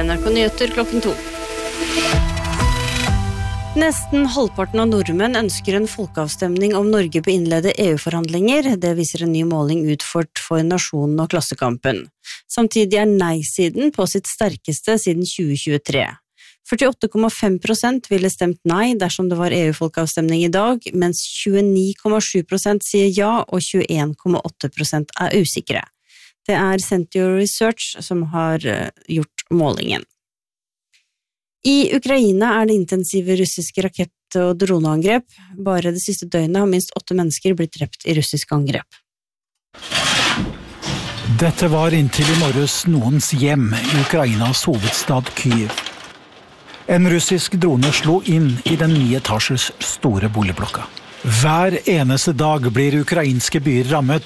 NRK Nyheter klokken 2. Nesten halvparten av nordmenn ønsker en folkeavstemning om Norge bør innlede EU-forhandlinger. Det viser en ny måling utført for Nasjonen og Klassekampen. Samtidig er nei-siden på sitt sterkeste siden 2023. 48,5% ville stemt nei dersom det var EU-folkeavstemning i dag, mens 29,7% sier ja og 21,8% er usikre. Det er Century Research som har gjort målingen. I Ukraina er det intensive russiske rakett- og droneangrep. Bare det siste døgnet har minst 8 mennesker blitt drept i russiske angrep. Dette var inntil i morges noens hjem i Ukrainas hovedstad Kyiv. En russisk drone slo inn i den 9 etasjes store boligblokka. Hver eneste dag blir ukrainske byer rammet